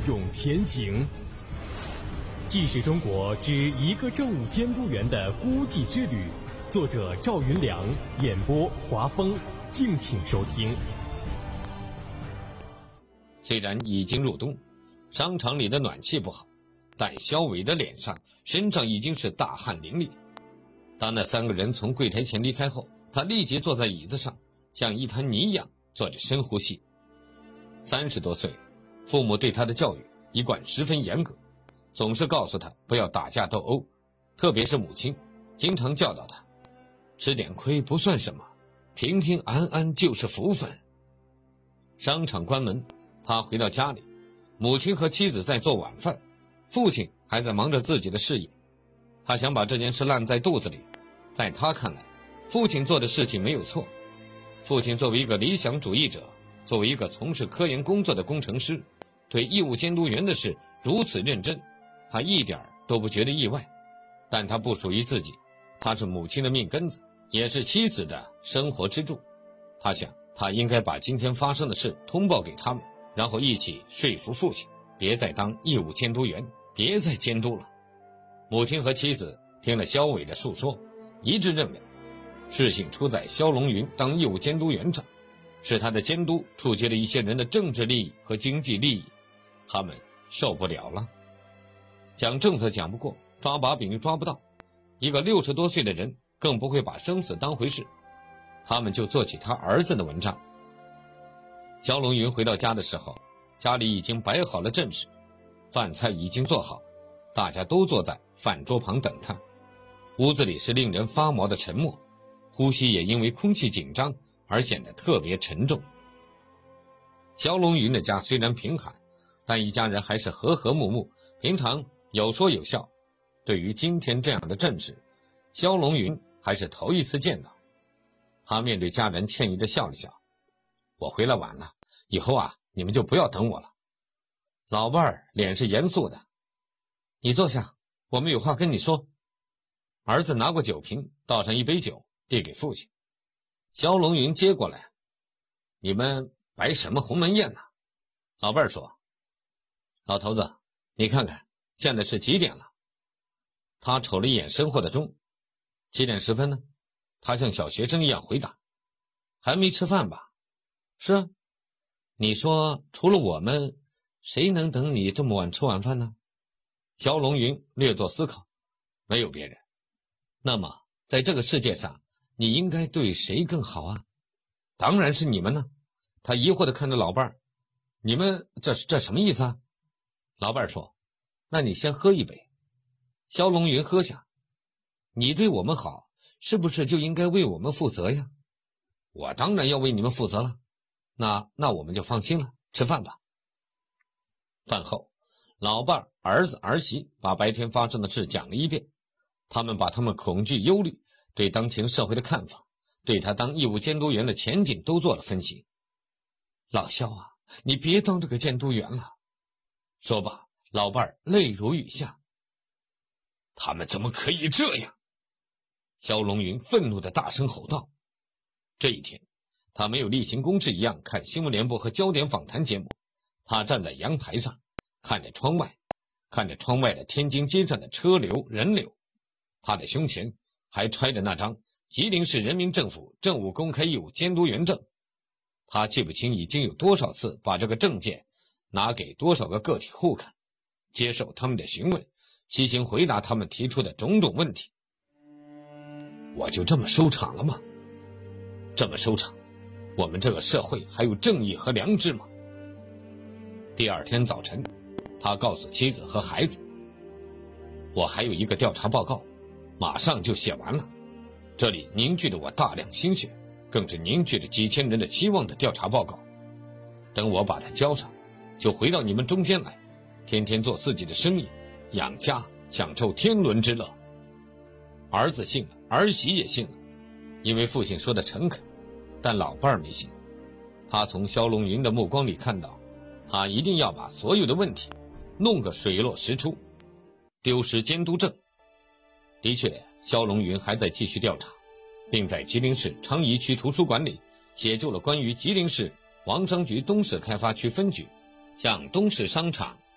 勇前行。既是中国之一个政务监督员的孤寂之旅，作者赵云良，演播华峰，敬请收听。 虽然已经入冬，商场里的暖气不好，但肖伟的脸上、身上已经是大汗淋漓。当那3个人从柜台前离开后，他立即坐在椅子上，像一滩泥一样做着深呼吸。30多岁，父母对他的教育一贯十分严格，总是告诉他不要打架斗殴，特别是母亲经常教导他，吃点亏不算什么，平平安安就是福分。商场关门，他回到家里，母亲和妻子在做晚饭，父亲还在忙着自己的事业。他想把这件事烂在肚子里，在他看来，父亲做的事情没有错。父亲作为一个理想主义者，作为一个从事科研工作的工程师，对义务监督员的事如此认真，他一点都不觉得意外。但他不属于自己，他是母亲的命根子，也是妻子的生活支柱。他想，他应该把今天发生的事通报给他们，然后一起说服父亲，别再当义务监督员，别再监督了。母亲和妻子听了肖伟的述说，一致认为事情出在肖龙云当义务监督员上，是他的监督触及了一些人的政治利益和经济利益，他们受不了了。讲政策讲不过，抓把柄又抓不到，一个60多岁的人更不会把生死当回事，他们就做起他儿子的文章。肖龙云回到家的时候，家里已经摆好了阵势，饭菜已经做好，大家都坐在饭桌旁等他。屋子里是令人发毛的沉默，呼吸也因为空气紧张而显得特别沉重。肖龙云的家虽然贫寒，但一家人还是和和睦睦，平常有说有笑。对于今天这样的阵势，肖龙云还是头一次见到。他面对家人歉意地笑了笑，我回来晚了，以后你们就不要等我了。老伴儿脸是严肃的，你坐下，我们有话跟你说。儿子拿过酒瓶，倒上一杯酒，递给父亲。肖龙云接过来，你们摆什么鸿门宴呢？老伴儿说，老头子，你看看现在是几点了？他瞅了一眼身后的钟，7点10分呢。他像小学生一样回答，还没吃饭吧？是啊。你说除了我们，谁能等你这么晚吃晚饭呢？肖龙云略作思考，没有别人。那么在这个世界上，你应该对谁更好啊？当然是你们呢。他疑惑地看着老伴儿，你们这什么意思啊？老伴儿说，那你先喝一杯。肖龙云喝下，你对我们好，是不是就应该为我们负责呀？我当然要为你们负责了。那我们就放心了，吃饭吧。饭后，老伴儿、儿子、儿媳把白天发生的事讲了一遍，他们把他们恐惧、忧虑，对当前社会的看法，对他当义务监督员的前景都做了分析。老肖啊，你别当这个监督员了。说罢，老伴儿泪如雨下。他们怎么可以这样？肖龙云愤怒地大声吼道。这一天，他没有例行公事一样看新闻联播和焦点访谈节目，他站在阳台上，看着窗外的天津街上的车流人流。他的胸前还揣着那张吉林市人民政府政务公开义务监督员证。他记不清已经有多少次把这个证件拿给多少个个体户看，接受他们的询问，细心回答他们提出的种种问题。我就这么收场了吗？这么收场，我们这个社会还有正义和良知吗？第二天早晨，他告诉妻子和孩子，我还有一个调查报告，马上就写完了，这里凝聚了我大量心血，更是凝聚了几千人的期望的调查报告。等我把它交上，就回到你们中间来，天天做自己的生意，养家，享受天伦之乐。儿子信了，儿媳也信了，因为父亲说的诚恳，但老伴儿没信。他从肖龙云的目光里看到，他一定要把所有的问题弄个水落石出，丢失监督证。的确，肖龙云还在继续调查，并在吉林市昌宜区图书馆里写就了关于吉林市王商局东市开发区分局向东市商场